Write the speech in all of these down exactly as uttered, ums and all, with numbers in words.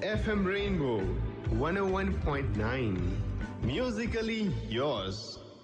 F M Rainbow one oh one point nine. Musically yours.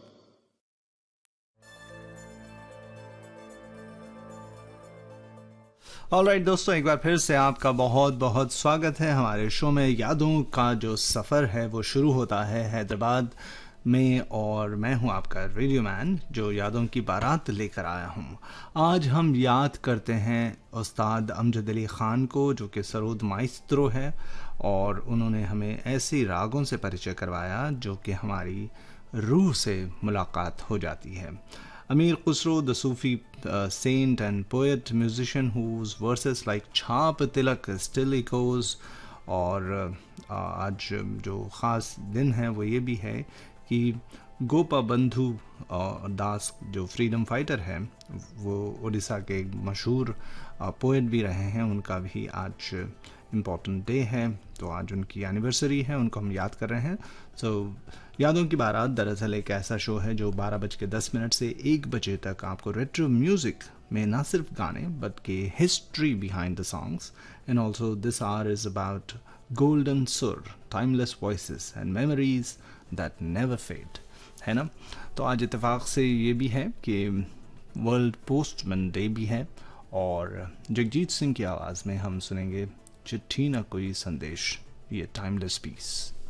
Alright दोस्तों, एक बार फिर से आपका बहुत बहुत स्वागत है हमारे शो में। यादों का जो सफ़र है वो शुरू होता है हैदराबाद में, और मैं हूं आपका रेडियो मैन जो यादों की बारात लेकर आया हूं। आज हम याद करते हैं उस्ताद अमजद अली ख़ान को, जो कि सरोद माइस्त्रो है, और उन्होंने हमें ऐसे रागों से परिचय करवाया जो कि हमारी रूह से मुलाकात हो जाती है। Amir Khusro, the Sufi uh, saint and poet musician whose verses like Chhap Tilak still echoes, और uh, आज जो ख़ास दिन है वो ये भी है कि गोपा बंधु uh, दास जो फ्रीडम फाइटर है, वो उड़ीसा के एक मशहूर पोएट भी रहे हैं, उनका भी आज इम्पॉर्टेंट डे है। तो आज उनकी एनिवर्सरी है, उनको हम याद कर रहे हैं। सो so, यादों की बारात दरअसल एक ऐसा शो है जो बारह बज के दस मिनट से एक बजे तक आपको रेट्रो म्यूज़िक में ना सिर्फ गाने बल्कि history behind the songs, and also this our is about golden सुर, timeless voices and memories that never fade, है ना। तो आज इत्तेफाक से ये भी है कि वर्ल्ड पोस्टमैन डे भी है, और जगजीत सिंह की आवाज़ में हम सुनेंगे चिट्ठी ना कोई संदेश, ये टाइमलेस पीस।